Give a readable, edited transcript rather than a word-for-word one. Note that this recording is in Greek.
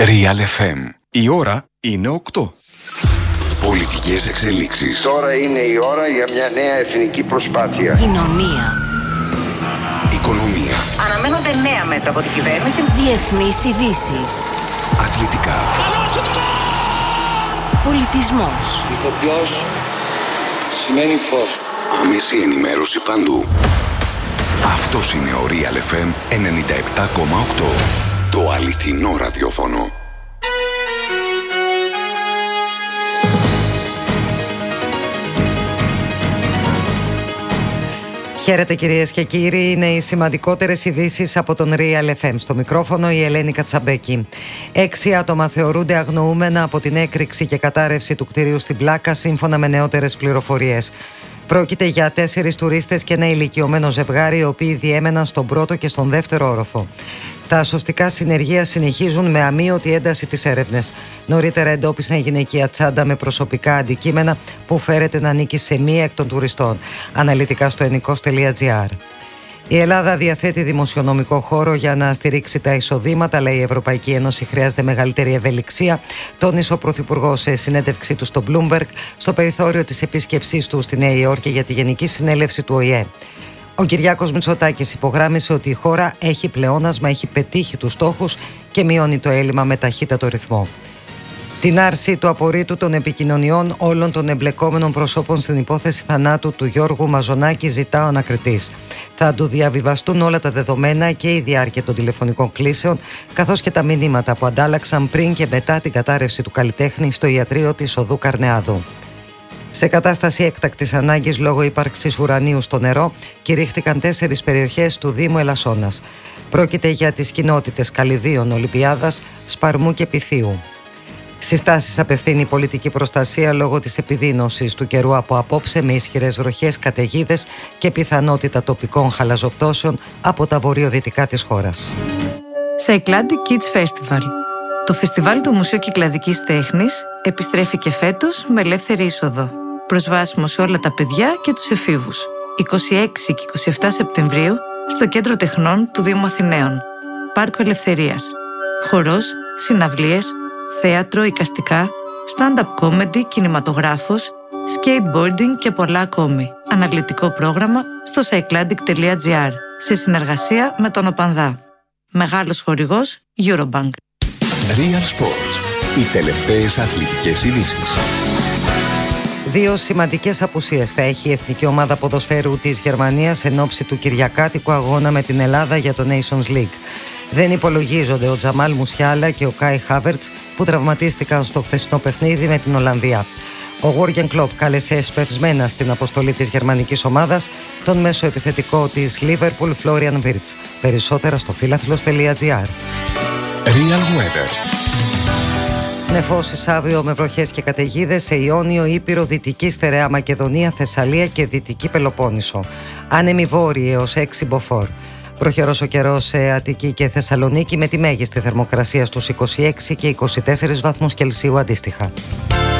Real FM. Η ώρα είναι 8. Πολιτικές εξελίξεις. Τώρα είναι η ώρα για μια νέα εθνική προσπάθεια. Κοινωνία. Οικονομία. Αναμένονται νέα μέτρα από την κυβέρνηση. Διεθνείς ειδήσεις. Αθλητικά. Πολιτισμός. Ηθοποιός σημαίνει φως. Άμεση ενημέρωση παντού. Αυτός είναι ο Real FM 97,8. Το αληθινό ραδιόφωνο. Χαίρετε κυρίες και κύριοι, είναι οι σημαντικότερες ειδήσεις από τον Real FM. Στο μικρόφωνο η Ελένη Κατσαμπέκη. 6 άτομα θεωρούνται αγνοούμενα από την έκρηξη και κατάρρευση του κτηρίου στην Πλάκα, σύμφωνα με νεότερες πληροφορίες. Πρόκειται για 4 τουρίστες και ένα ηλικιωμένο ζευγάρι, οι οποίοι διέμεναν στον πρώτο και στον δεύτερο όροφο. Τα σωστικά συνεργεία συνεχίζουν με αμείωτη ένταση τις έρευνες. Νωρίτερα εντόπισαν γυναικεία τσάντα με προσωπικά αντικείμενα που φέρεται να ανήκει σε μία εκ των τουριστών. Αναλυτικά στο ενικός.gr. Η Ελλάδα διαθέτει δημοσιονομικό χώρο για να στηρίξει τα εισοδήματα, λέει η Ευρωπαϊκή Ένωση χρειάζεται μεγαλύτερη ευελιξία, τόνισε ο Πρωθυπουργός σε συνέντευξή του στο Bloomberg στο περιθώριο της επίσκεψής του στη Νέα Υόρκη για τη Γενική Συνέλευση του ΟΗΕ. Ο Κυριάκος Μητσοτάκης υπογράμμισε ότι η χώρα έχει πλεόνασμα, έχει πετύχει τους στόχους και μειώνει το έλλειμμα με ταχύτατο ρυθμό. Την άρση του απορρίτου των επικοινωνιών όλων των εμπλεκόμενων προσώπων στην υπόθεση θανάτου του Γιώργου Μαζονάκη ζητά ο ανακριτής. Θα του διαβιβαστούν όλα τα δεδομένα και η διάρκεια των τηλεφωνικών κλήσεων, καθώς και τα μηνύματα που αντάλλαξαν πριν και μετά την κατάρρευση του καλλιτέχνη στο ιατρείο της οδού Καρνεάδου. Σε κατάσταση έκτακτης ανάγκης λόγω ύπαρξης ουρανίου στο νερό, κηρύχθηκαν 4 περιοχές του Δήμου Ελασσόνας. Πρόκειται για τις κοινότητες Καλυβίων, Ολυμπιάδας, Σπαρμού και Πυθίου. Συστάσεις απευθύνει η πολιτική προστασία λόγω της επιδείνωσης του καιρού από απόψε, με ισχυρές βροχές, καταιγίδες και πιθανότητα τοπικών χαλαζοπτώσεων από τα βορειοδυτικά της χώρας. Cycladic Kids Festival. Το φεστιβάλ του Μουσείου Κυκλαδικής Τέχνης επιστρέφει και φέτος με ελεύθερη είσοδο. Προσβάσιμο σε όλα τα παιδιά και τους εφήβους. 26 και 27 Σεπτεμβρίου στο Κέντρο Τεχνών του Δήμου Αθηναίων. Πάρκο Ελευθερίας. Χορός, συναυλίες, θέατρο, εικαστικά, stand-up comedy, κινηματογράφος, skateboarding και πολλά ακόμη. Αναλυτικό πρόγραμμα στο cycladic.gr σε συνεργασία με τον ΟΠΑΝΔΑ. Μεγάλος χορηγός Eurobank. Real Sports. Οι τελευταίες αθλητικές ειδήσεις. 2 σημαντικές απουσίες θα έχει η εθνική ομάδα ποδοσφαίρου της Γερμανίας εν ώψη του κυριακάτικου αγώνα με την Ελλάδα για το Nations League. Δεν υπολογίζονται ο Τζαμάλ Μουσιάλα και ο Κάι Χάβερτς που τραυματίστηκαν στο χθεσινό παιχνίδι με την Ολλανδία. Ο Γιούργεν Κλοπ κάλεσε εσπευσμένα στην αποστολή της γερμανικής ομάδας τον μέσο επιθετικό της Λίβερπουλ Φλόριαν Βίρτς. Περισσότερα στο φίλαθλος.gr. Real Weather. Νεφώσεις αύριο με βροχές και καταιγίδες σε Ιόνιο, Ήπειρο, Δυτική Στερεά Μακεδονία, Θεσσαλία και Δυτική Πελοπόννησο. Άνεμοι βόρειοι έως 6 μποφόρ. Προχερός ο καιρός σε Αττική και Θεσσαλονίκη με τη μέγιστη θερμοκρασία στους 26 και 24 βαθμούς Κελσίου αντίστοιχα.